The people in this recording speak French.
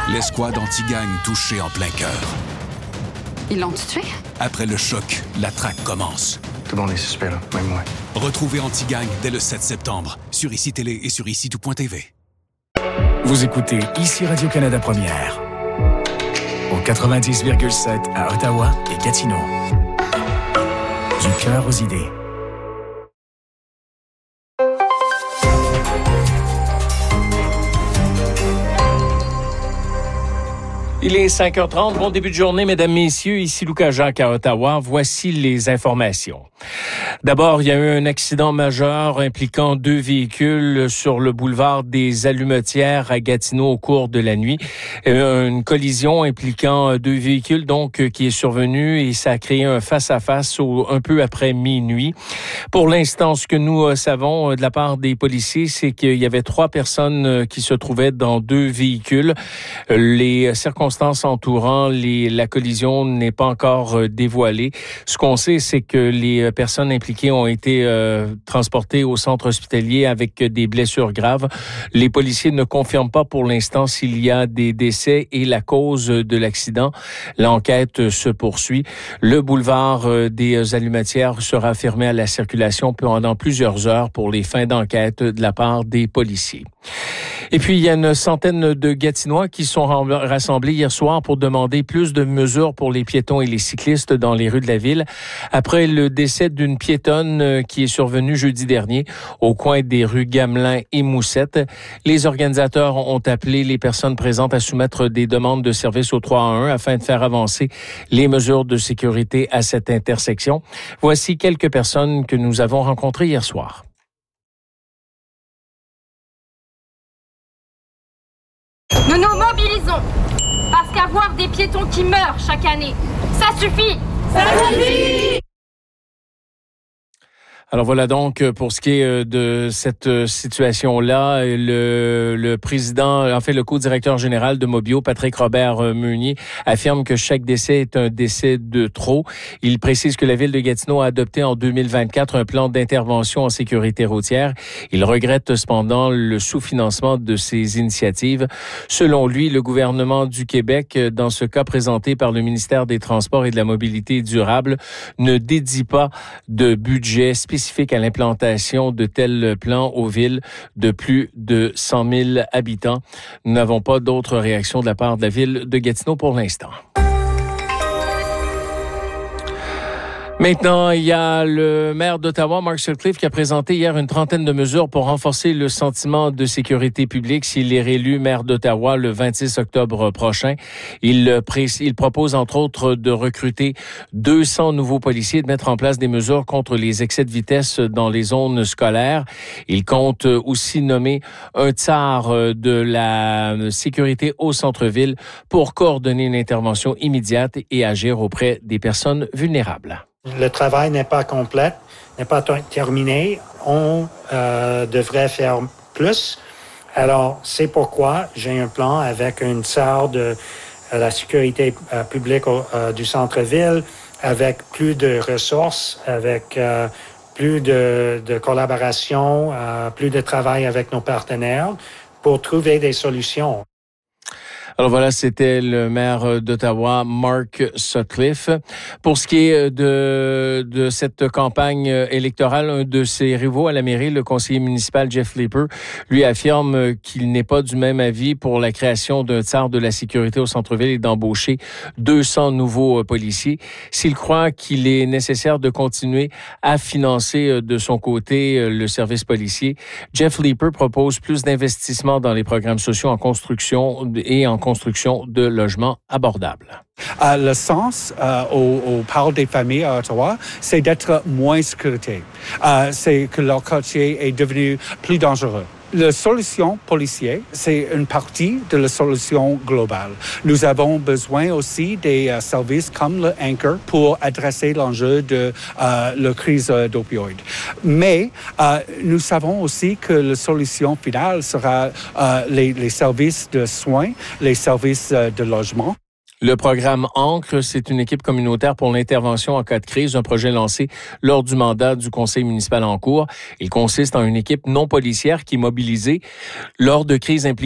L'escouade anti-gang touchée en plein cœur. Ils l'ont tué? Après le choc, la traque commence. Tout le monde est suspect, là, même moi. Retrouvez Anti-Gang dès le 7 septembre sur ICI Télé et sur ICI-tout.tv. Vous écoutez ICI Radio-Canada Première au 90,7 à Ottawa et Gatineau. Du cœur aux idées. Il est 5h30. Bon début de journée, mesdames, messieurs. Ici Lucas Jacques à Ottawa. Voici les informations. D'abord, il y a eu un accident majeur impliquant 2 véhicules sur le boulevard des Allumetières à Gatineau au cours de la nuit. Une collision impliquant 2 véhicules, donc, qui est survenue et ça a créé un face-à-face un peu après minuit. Pour l'instant, ce que nous savons de la part des policiers, c'est qu'il y avait 3 personnes qui se trouvaient dans 2 véhicules. Les circonstances entourant la collision n'est pas encore dévoilée. Ce qu'on sait, c'est que les personnes impliquées ont été transportées au centre hospitalier avec des blessures graves. Les policiers ne confirment pas pour l'instant s'il y a des décès et la cause de l'accident. L'enquête se poursuit. Le boulevard des Allumetières sera fermé à la circulation pendant plusieurs heures pour les fins d'enquête de la part des policiers. Et puis, il y a une centaine de Gatinois qui sont rassemblés hier soir pour demander plus de mesures pour les piétons et les cyclistes dans les rues de la ville après le décès d'une piétonne qui est survenue jeudi dernier au coin des rues Gamelin et Moussette. Les organisateurs ont appelé les personnes présentes à soumettre des demandes de service au 311 afin de faire avancer les mesures de sécurité à cette intersection. Voici quelques personnes que nous avons rencontrées hier soir. Nous nous mobilisons parce qu'avoir des piétons qui meurent chaque année, ça suffit! Ça suffit! Alors voilà donc pour ce qui est de cette situation-là, le président, en fait le co-directeur général de Mobio, Patrick Robert Meunier, affirme que chaque décès est un décès de trop. Il précise que la ville de Gatineau a adopté en 2024 un plan d'intervention en sécurité routière. Il regrette cependant le sous-financement de ces initiatives. Selon lui, le gouvernement du Québec, dans ce cas présenté par le ministère des Transports et de la Mobilité durable, ne dédie pas de budget spécifique à l'implantation de tels plans aux villes de plus de 100 000 habitants. Nous n'avons pas d'autres réactions de la part de la ville de Gatineau pour l'instant. Maintenant, il y a le maire d'Ottawa, Mark Sutcliffe, qui a présenté hier une trentaine de mesures pour renforcer le sentiment de sécurité publique s'il est réélu maire d'Ottawa le 26 octobre prochain. Il propose, entre autres, de recruter 200 nouveaux policiers et de mettre en place des mesures contre les excès de vitesse dans les zones scolaires. Il compte aussi nommer un tsar de la sécurité au centre-ville pour coordonner une intervention immédiate et agir auprès des personnes vulnérables. Le travail n'est pas complet, n'est pas terminé. On devrait faire plus. Alors, c'est pourquoi j'ai un plan avec une tsar de la sécurité publique du centre-ville, avec plus de ressources, avec plus de collaboration, plus de travail avec nos partenaires pour trouver des solutions. Alors voilà, c'était le maire d'Ottawa, Mark Sutcliffe. Pour ce qui est de cette campagne électorale, un de ses rivaux à la mairie, le conseiller municipal Jeff Leeper, lui affirme qu'il n'est pas du même avis pour la création d'un tsar de la sécurité au centre-ville et d'embaucher 200 nouveaux policiers. S'il croit qu'il est nécessaire de continuer à financer de son côté le service policier, Jeff Leeper propose plus d'investissements dans les programmes sociaux en construction et en construction de logements abordables. Le sens, on parle des familles à Ottawa, c'est d'être moins sécurité. C'est que leur quartier est devenu plus dangereux. La solution policière, c'est une partie de la solution globale. Nous avons besoin aussi des services comme le Anchor pour adresser l'enjeu de la crise d'opioïdes. Mais nous savons aussi que la solution finale sera les services de soins, les services de logement. Le programme Ancre, c'est une équipe communautaire pour l'intervention en cas de crise, un projet lancé lors du mandat du conseil municipal en cours. Il consiste en une équipe non policière qui est mobilisée lors de crises impliquant